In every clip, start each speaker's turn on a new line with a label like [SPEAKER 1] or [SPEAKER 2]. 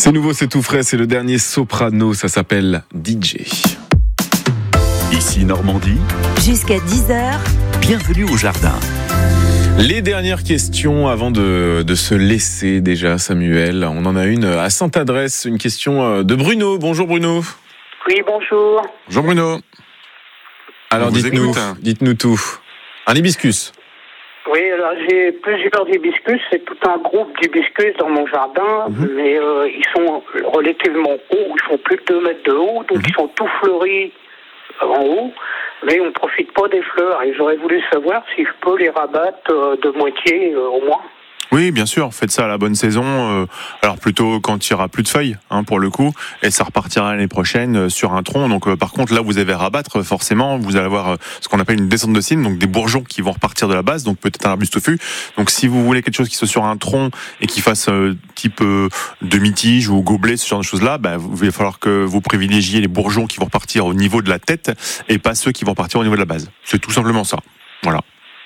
[SPEAKER 1] C'est nouveau, c'est tout frais, c'est le dernier Soprano, ça s'appelle DJ.
[SPEAKER 2] Ici Normandie.
[SPEAKER 3] Jusqu'à 10h.
[SPEAKER 2] Bienvenue au jardin.
[SPEAKER 1] Les dernières questions avant de se laisser déjà, Samuel. On en a une à Sainte-Adresse, une question de Bruno. Bonjour Bruno.
[SPEAKER 4] Oui, bonjour.
[SPEAKER 1] Bonjour Bruno. Alors dites-nous tout. Un hibiscus.
[SPEAKER 4] Oui, alors j'ai plusieurs hibiscus, c'est tout un groupe d'hibiscus dans mon jardin, mais ils sont relativement hauts, ils font plus de 2 mètres de haut, donc ils sont tout fleuris en haut, mais on ne profite pas des fleurs, et j'aurais voulu savoir si je peux les rabattre de moitié au moins.
[SPEAKER 5] Oui, bien sûr, faites ça à la bonne saison, alors plutôt quand il n'y aura plus de feuilles, pour le coup, et ça repartira l'année prochaine sur un tronc. Donc par contre, là, vous avez à rabattre, forcément, vous allez avoir ce qu'on appelle une descente de cime, donc des bourgeons qui vont repartir de la base, donc peut-être un arbuste touffu. Donc si vous voulez quelque chose qui soit sur un tronc et qui fasse type demi-tige ou gobelet, ce genre de choses-là, il va falloir que vous privilégiez les bourgeons qui vont repartir au niveau de la tête et pas ceux qui vont repartir au niveau de la base. C'est tout simplement ça. Voilà.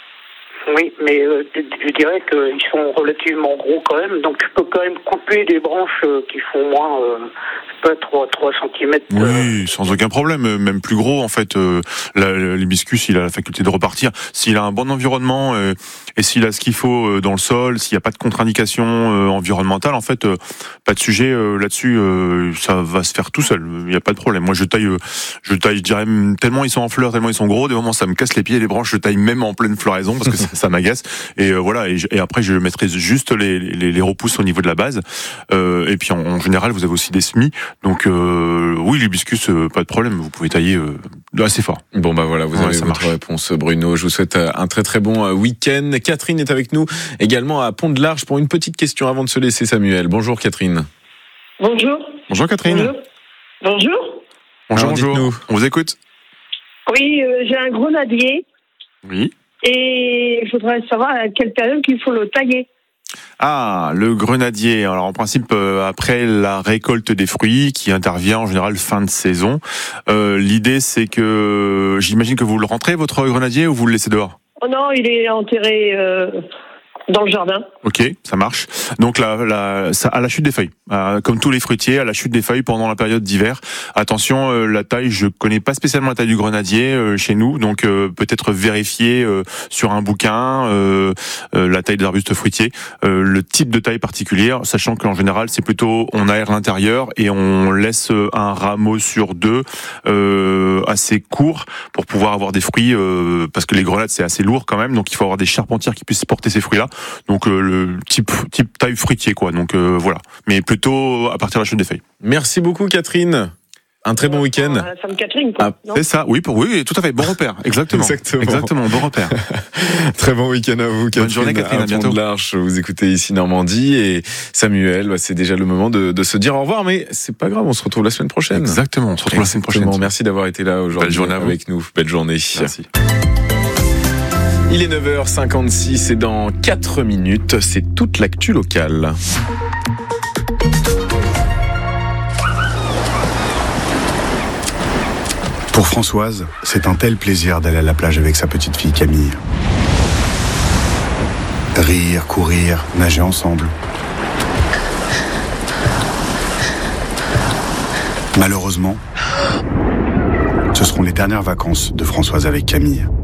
[SPEAKER 4] Oui, mais je dirais qu'ils sont relativement gros quand même, donc je peux quand même couper des branches qui font moins, peut-être 3 cm.
[SPEAKER 5] Oui, sans aucun problème, même plus gros en fait. L'hibiscus, il a la faculté de repartir. S'il a un bon environnement et s'il a ce qu'il faut dans le sol, s'il n'y a pas de contre-indication environnementale, en fait, pas de sujet là-dessus, ça va se faire tout seul, il n'y a pas de problème. Moi je taille, je dirais, tellement ils sont en fleurs, tellement ils sont gros, des moments ça me casse les pieds, les branches, je taille même en pleine floraison parce que ça m'agace. Et voilà, et après je mettrai juste les repousses au niveau de la base. Et puis en général, vous avez aussi des semis. Donc oui, l'hibiscus, pas de problème, vous pouvez tailler assez fort.
[SPEAKER 1] Bon voilà, vous avez votre réponse Bruno. Je vous souhaite un très très bon week-end. Catherine est avec nous également à Pont-de-l'Arche pour une petite question avant de se laisser, Samuel. Bonjour Catherine.
[SPEAKER 6] Bonjour.
[SPEAKER 5] Bonjour Catherine.
[SPEAKER 6] Bonjour.
[SPEAKER 5] Bonjour.
[SPEAKER 1] Dites-nous.
[SPEAKER 5] On vous écoute.
[SPEAKER 6] Oui, j'ai un grenadier.
[SPEAKER 5] Oui.
[SPEAKER 6] Et je voudrais savoir à quelle période il faut le tailler.
[SPEAKER 5] Ah, le grenadier. Alors en principe, après la récolte des fruits, qui intervient en général fin de saison, l'idée c'est que, j'imagine que vous le rentrez votre grenadier ou vous le laissez dehors ?
[SPEAKER 6] Oh non, il est enterré dans le jardin.
[SPEAKER 5] Ok, ça marche. Donc ça, à la chute des feuilles, comme tous les fruitiers, à la chute des feuilles pendant la période d'hiver. Attention, la taille, je connais pas spécialement la taille du grenadier chez nous, donc peut-être vérifier sur un bouquin la taille des arbustes fruitiers, le type de taille particulière, sachant qu'en général c'est plutôt on aère l'intérieur et on laisse un rameau sur 2 assez court pour pouvoir avoir des fruits, parce que les grenades c'est assez lourd quand même, donc il faut avoir des charpentières qui puissent porter ces fruits-là. Donc le type taille fruitier quoi. Donc voilà, mais plutôt à partir de la chute des feuilles.
[SPEAKER 1] Merci beaucoup Catherine. Un très bon week-end.
[SPEAKER 6] Sainte Catherine quoi.
[SPEAKER 5] C'est ça. Oui, tout à fait. Bon repère. Exactement. Exactement. Bon repère.
[SPEAKER 1] Très bon week-end à vous Catherine.
[SPEAKER 5] Bonne journée Catherine. À bientôt.
[SPEAKER 1] Pont-de-l'Arche, vous écoutez ici Normandie et Samuel. C'est déjà le moment de se dire au revoir, mais c'est pas grave. On se retrouve la semaine prochaine.
[SPEAKER 5] Exactement. On se retrouve la semaine prochaine.
[SPEAKER 1] Merci d'avoir été là aujourd'hui.
[SPEAKER 5] Belle journée
[SPEAKER 1] avec nous. Belle journée.
[SPEAKER 5] Merci.
[SPEAKER 1] Il est 9h56 et dans 4 minutes, c'est toute l'actu locale.
[SPEAKER 7] Pour Françoise, c'est un tel plaisir d'aller à la plage avec sa petite fille Camille. Rire, courir, nager ensemble. Malheureusement, ce seront les dernières vacances de Françoise avec Camille.